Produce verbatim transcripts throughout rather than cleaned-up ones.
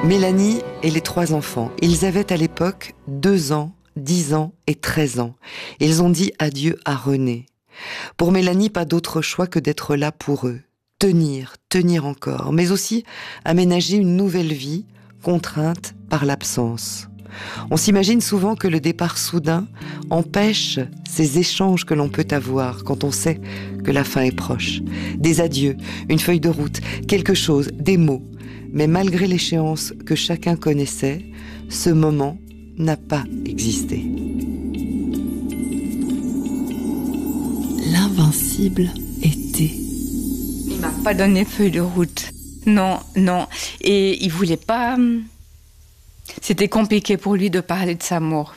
Mélanie et les trois enfants, ils avaient à l'époque deux ans, dix ans et treize ans. Ils ont dit adieu à René. Pour Mélanie, pas d'autre choix que d'être là pour eux. Tenir, tenir encore, mais aussi aménager une nouvelle vie, contrainte par l'absence. On s'imagine souvent que le départ soudain empêche ces échanges que l'on peut avoir quand on sait que la fin est proche. Des adieux, une feuille de route, quelque chose, des mots. Mais malgré l'échéance que chacun connaissait, ce moment n'a pas existé. L'invincible été. Il m'a pas donné feuille de route. Non, non. Et il voulait pas... C'était compliqué pour lui de parler de sa mort.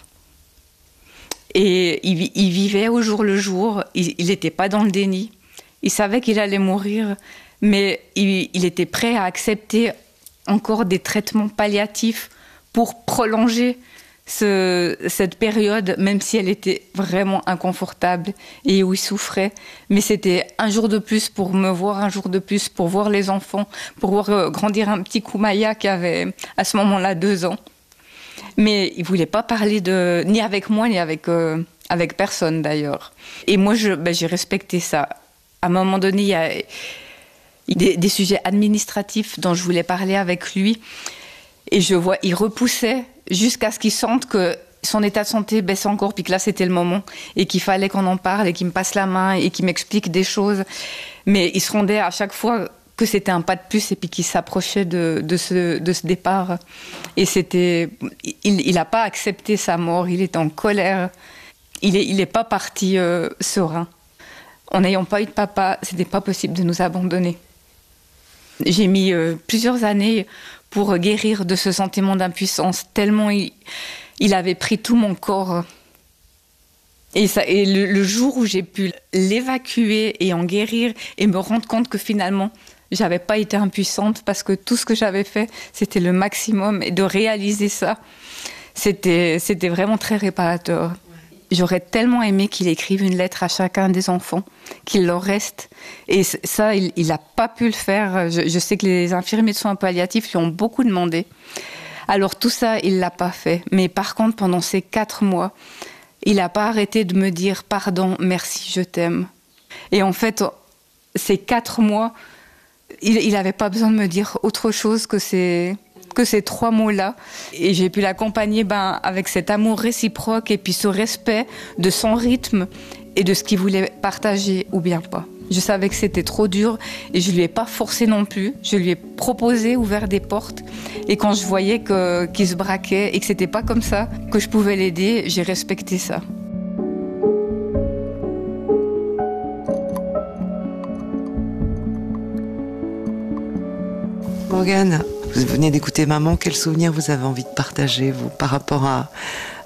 Et il, il vivait au jour le jour. Il n'était pas dans le déni. Il savait qu'il allait mourir, mais il, il était prêt à accepter encore des traitements palliatifs pour prolonger ce, cette période, même si elle était vraiment inconfortable et où il souffrait. Mais c'était un jour de plus pour me voir, un jour de plus pour voir les enfants, pour voir grandir un petit Koumaya qui avait à ce moment-là deux ans. Mais il ne voulait pas parler de, ni avec moi, ni avec, euh, avec personne d'ailleurs. Et moi, je, ben, j'ai respecté ça. À un moment donné, il y a des, des sujets administratifs dont je voulais parler avec lui. Et je vois, il repoussait jusqu'à ce qu'il sente que son état de santé baissait encore, puis que là, c'était le moment, et qu'il fallait qu'on en parle, et qu'il me passe la main, et qu'il m'explique des choses. Mais il se rendait à chaque fois que c'était un pas de plus, et puis qu'il s'approchait de, de, ce, de ce départ. Et c'était... Il n'a pas accepté sa mort, il était en colère. Il n'est il est pas parti euh, serein. En n'ayant pas eu de papa, c'était pas possible de nous abandonner. J'ai mis euh, plusieurs années pour guérir de ce sentiment d'impuissance, tellement il, il avait pris tout mon corps. Et, ça, et le, le jour où j'ai pu l'évacuer et en guérir et me rendre compte que finalement, j'avais pas été impuissante parce que tout ce que j'avais fait, c'était le maximum. Et de réaliser ça, c'était, c'était vraiment très réparateur. J'aurais tellement aimé qu'il écrive une lettre à chacun des enfants, qu'il leur reste. Et ça, il n'a pas pu le faire. Je, je sais que les infirmiers de soins palliatifs lui ont beaucoup demandé. Alors tout ça, il ne l'a pas fait. Mais par contre, pendant ces quatre mois, il n'a pas arrêté de me dire « Pardon, merci, je t'aime ». Et en fait, ces quatre mois, il n'avait pas besoin de me dire autre chose que ces... que ces trois mots-là. Et j'ai pu l'accompagner ben, avec cet amour réciproque et puis ce respect de son rythme et de ce qu'il voulait partager ou bien pas. Je savais que c'était trop dur et je ne lui ai pas forcé non plus. Je lui ai proposé, ouvert des portes. Et quand je voyais que, qu'il se braquait et que ce n'était pas comme ça que je pouvais l'aider, j'ai respecté ça. Morgane, vous venez d'écouter Maman, quel souvenir vous avez envie de partager, vous, par rapport à,